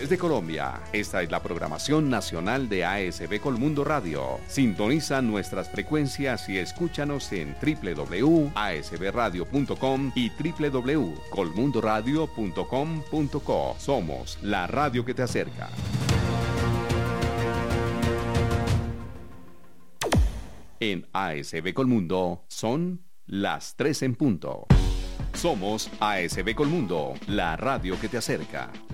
Desde Colombia, esta es la programación nacional de ASB Colmundo Radio. Sintoniza nuestras frecuencias y escúchanos en www.asbradio.com y www.colmundoradio.com.co. Somos la radio que te acerca. En ASB Colmundo son las 3 en punto. Somos ASB Colmundo, la radio que te acerca.